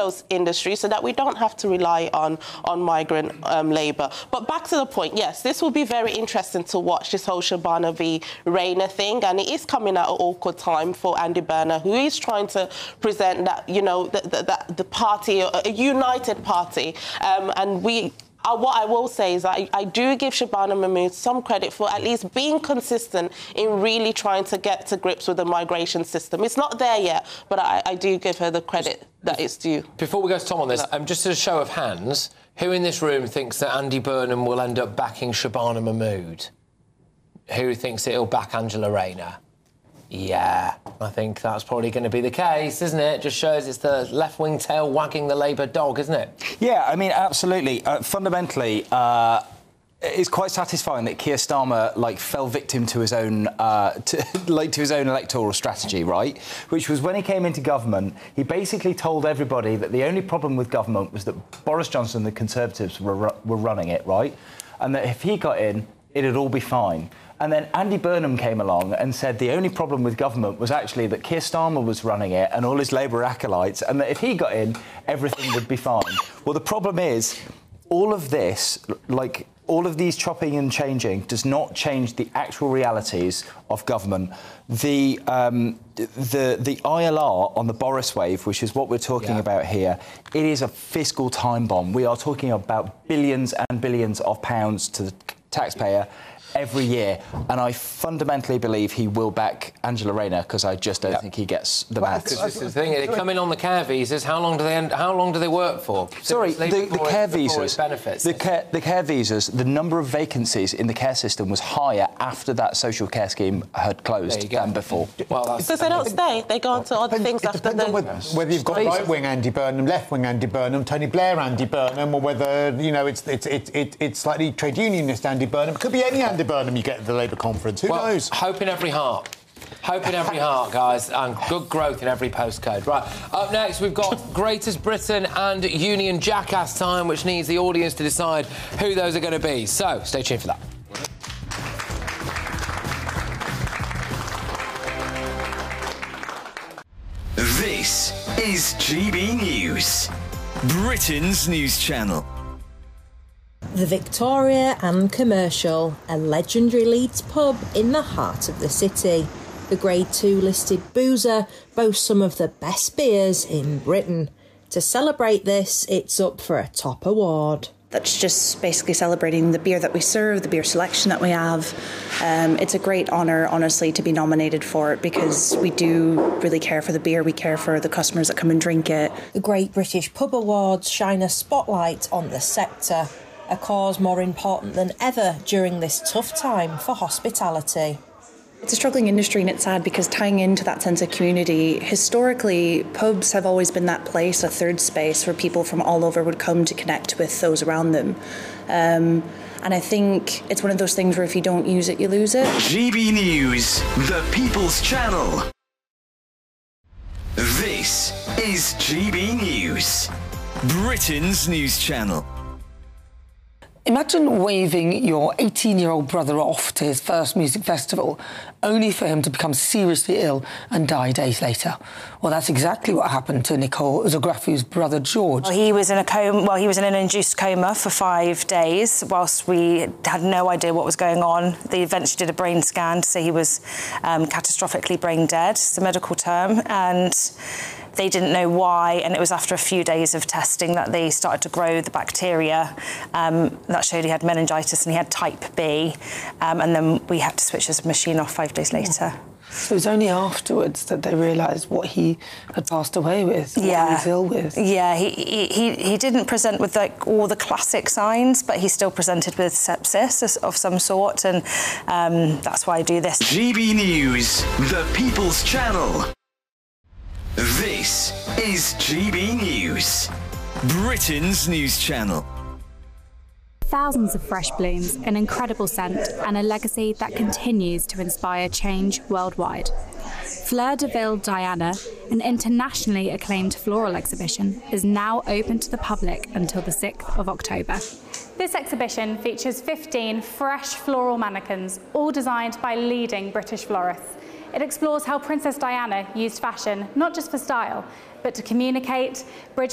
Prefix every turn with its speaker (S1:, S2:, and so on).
S1: those industries so that we don't have to rely on migrant labour. But back to the point, yes, this will be very interesting to watch, this whole Shabana v Rayner thing, and it is coming at an awkward time for Andy Burnham, who is trying to present that, you know, the party, a united party, and what I will say is that I do give Shabana Mahmood some credit for at least being consistent in really trying to get to grips with the migration system. It's not there yet, but I do give her the credit that it's due. Before we go to Tom on this, just as a show of hands, who in this room thinks that Andy Burnham will end up backing Shabana Mahmood? Who thinks it'll back Angela Rayner? Yeah, I think that's probably going to be the case, isn't it? Just shows it's the left-wing tail wagging the Labour dog, isn't it? Yeah, I mean, absolutely. Fundamentally, it's quite satisfying that Keir Starmer, like, fell victim to his own, to his own electoral strategy, right? Which was when he came into government, he basically told everybody that the only problem with government was that Boris Johnson and the Conservatives were running it, right? And that if he got in, it'd all be fine. And then Andy Burnham came along and said the only problem with government was actually that Keir Starmer was running it and all his Labour acolytes, and that if he got in, everything would be fine. Well, the problem is, all of this, like, all of these chopping and changing does not change the actual realities of government. The ILR on the Boris wave, which is what we're talking about here, it is a fiscal time bomb. We are talking about billions and billions of pounds to the taxpayer every year, and I fundamentally believe he will back Angela Rayner because I just don't think he gets the maths. Because this is the thing, they come in on the care visas. How long do they work for? Sorry, the care visas. The care visas. The number of vacancies in the care system was higher after that social care scheme had closed than before. Well, because they don't stay; they go on to other things after. It depends on whether you've got right-wing Andy Burnham, left-wing Andy Burnham, Tony Blair Andy Burnham, or whether it's slightly trade unionist Andy Burnham. It could be any Andy Burnham you get at the Labour conference. Who knows? Hope in every heart. Hope in every heart, guys, and good growth in every postcode. Right, up next, we've got Greatest Britain and Union Jackass time, which needs the audience to decide who those are going to be. So, stay tuned for that.
S2: This is GB News, Britain's news channel.
S3: The Victoria and Commercial, a legendary Leeds pub in the heart of the city. The Grade 2 listed boozer boasts some of the best beers in Britain. To celebrate this, it's up for a top award. That's just basically celebrating the beer that we serve, the beer selection that we have. It's a great honour, honestly, to be nominated for it because we do really care for the beer, we care for the customers that come and drink it. The Great British Pub Awards shine a spotlight on the sector, a cause more important than ever during this tough time for hospitality. It's a struggling industry and it's sad because tying into that sense of community, historically, pubs have always been that place, a third space where people from all over would come to connect with those around them. And I think it's one of those things where if you don't use it, you lose it.
S2: GB News, the People's Channel. This is GB News, Britain's news channel.
S4: Imagine waving your 18-year-old brother off to his first music festival, only for him to become seriously ill and die days later. Well, that's exactly what happened to Nicole Zografu's brother George.
S3: Well, he was in a coma. Well, he was in an induced coma for 5 days, whilst we had no idea what was going on. They eventually did a brain scan to say he was catastrophically brain dead. It's the medical term, and they didn't know why, and it was after a few days of testing that they started to grow the bacteria. That showed he had meningitis and he had type B, and then we had to switch his machine off 5 days later.
S4: So it was only afterwards that they realised what he had passed away with, what he was ill with.
S3: Yeah, he didn't present with like all the classic signs, but he still presented with sepsis of some sort, and that's why I do this.
S2: GB News, the People's Channel. This is GB News, Britain's news channel.
S5: Thousands of fresh blooms, an incredible scent, and a legacy that continues to inspire change worldwide. Fleur de Ville Diana, an internationally acclaimed floral exhibition, is now open to the public until the 6th of October.
S6: This exhibition features 15 fresh floral mannequins, all designed by leading British florists. It explores how Princess Diana used fashion not just for style, but to communicate, bridge